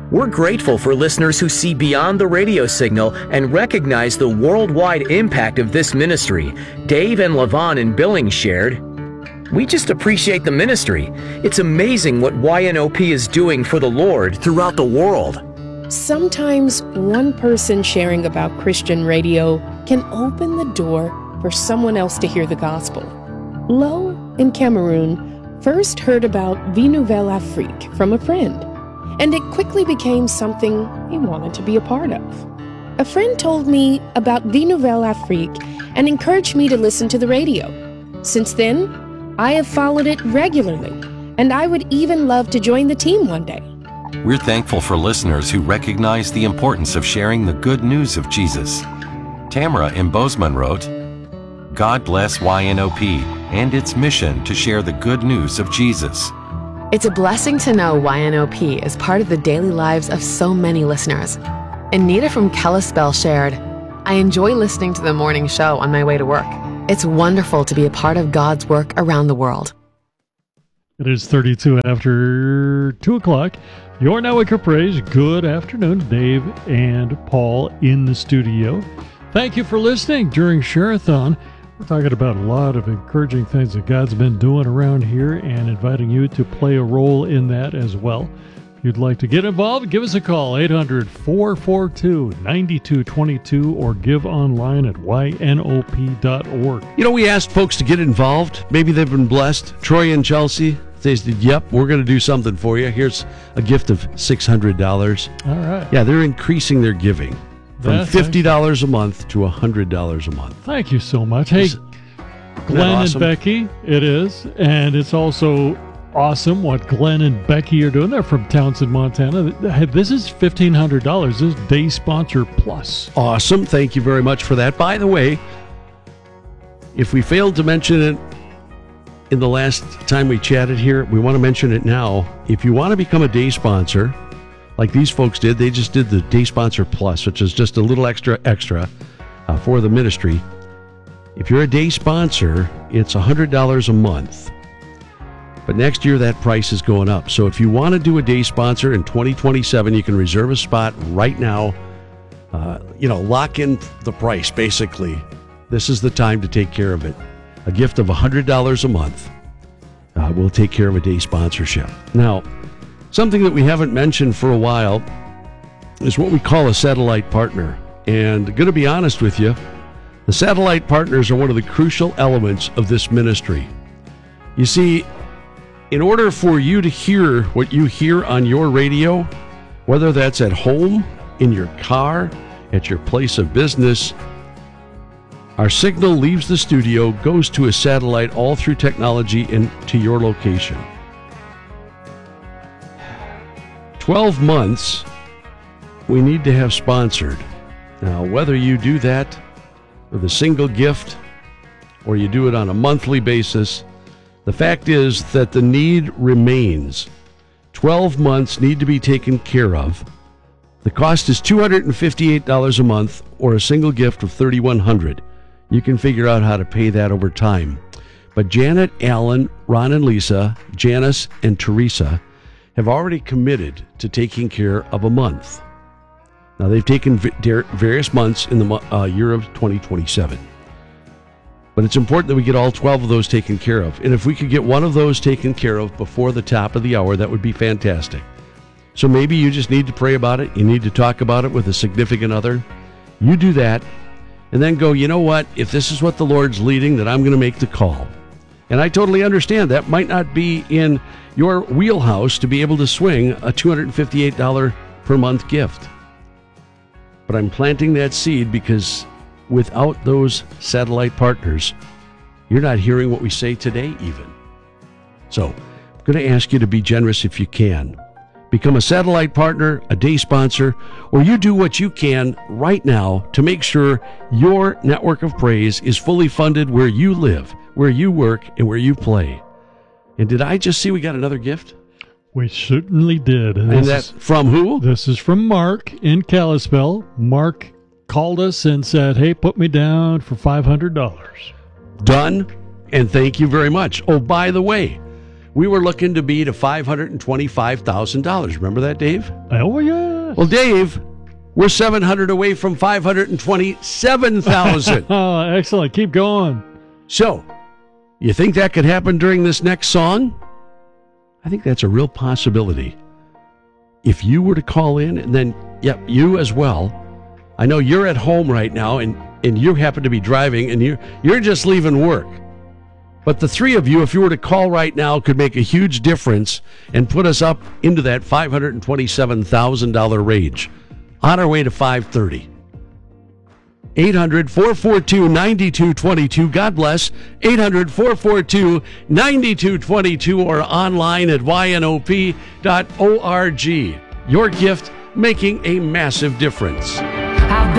We're grateful for listeners who see beyond the radio signal and recognize the worldwide impact of this ministry. Dave and Levon in Billings shared, "We just appreciate the ministry. It's amazing what YNOP is doing for the Lord throughout the world." Sometimes one person sharing about Christian radio can open the door for someone else to hear the gospel. Lo in Cameroon first heard about Vie Nouvelle Afrique from a friend, and it quickly became something he wanted to be a part of. A friend told me about Vie Nouvelle Afrique and encouraged me to listen to the radio. Since then, I have followed it regularly, and I would even love to join the team one day. We're thankful for listeners who recognize the importance of sharing the good news of Jesus. Tamara in Bozeman wrote, "God bless YNOP and its mission to share the good news of Jesus." It's a blessing to know YNOP is part of the daily lives of so many listeners. Anita from Kalispell shared, "I enjoy listening to the morning show on my way to work. It's wonderful to be a part of God's work around the world." It is 32 after 2 o'clock. Your Network of Praise. Good afternoon. Dave and Paul in the studio. Thank you for listening during Share-a-thon. We're talking about a lot of encouraging things that God's been doing around here and inviting you to play a role in that as well. If you'd like to get involved, give us a call, 800-442-9222, or give online at ynop.org. You know, we asked folks to get involved. Maybe they've been blessed. Troy and Chelsea, they said, yep, we're going to do something for you. Here's a gift of $600. All right. Yeah, they're increasing their giving from $50 a month to $100 a month. Thank you so much. Hey, Glenn awesome? And Becky, it is. And it's also awesome what Glenn and Becky are doing. They're from Townsend, Montana. This is $1,500. This is Day Sponsor Plus. Awesome. Thank you very much for that. By the way, if we failed to mention it in the last time we chatted here, we want to mention it now. If you want to become a day sponsor, like these folks did, they just did the Day Sponsor Plus, which is just a little extra for the ministry. If you're a day sponsor, it's $100 a month. But next year, that price is going up. So if you want to do a day sponsor in 2027, you can reserve a spot right now. Lock in the price, basically. This is the time to take care of it. A gift of $100 a month will take care of a day sponsorship. Now, something that we haven't mentioned for a while is what we call a satellite partner. And going to be honest with you, the satellite partners are one of the crucial elements of this ministry. You see, in order for you to hear what you hear on your radio, whether that's at home, in your car, at your place of business, our signal leaves the studio, goes to a satellite all through technology and to your location. 12 months we need to have sponsored. Now, whether you do that with a single gift or you do it on a monthly basis, the fact is that the need remains. 12 months need to be taken care of. The cost is $258 a month or a single gift of $3,100. You can figure out how to pay that over time. But Janet, Alan, Ron and Lisa, Janice and Teresa have already committed to taking care of a month. Now, they've taken various months in the year of 2027. But it's important that we get all 12 of those taken care of. And if we could get one of those taken care of before the top of the hour, that would be fantastic. So maybe you just need to pray about it. You need to talk about it with a significant other. You do that, and then go, you know what? If this is what the Lord's leading, then I'm going to make the call. And I totally understand that might not be in your wheelhouse to be able to swing a $258 per month gift. But I'm planting that seed because without those satellite partners, you're not hearing what we say today even. So I'm going to ask you to be generous if you can. Become a satellite partner, a day sponsor, or you do what you can right now to make sure your network of praise is fully funded where you live, where you work, and where you play. And did I just see we got another gift? We certainly did. And that's from who? This is from Mark in Kalispell. Mark called us and said, hey, put me down for $500. Done, and thank you very much. Oh, by the way, we were looking to be to $525,000. Remember that, Dave? Oh, yeah. Well, Dave, we're 700 away from 527,000. Oh, excellent. Keep going. So, you think that could happen during this next song? I think that's a real possibility. If you were to call in, and then, yep, you as well. I know you're at home right now, and you happen to be driving, and you're just leaving work. But the three of you, if you were to call right now, could make a huge difference and put us up into that $527,000 range. On our way to 530. 800-442-9222. God bless. 800-442-9222 or online at ynop.org. Your gift making a massive difference.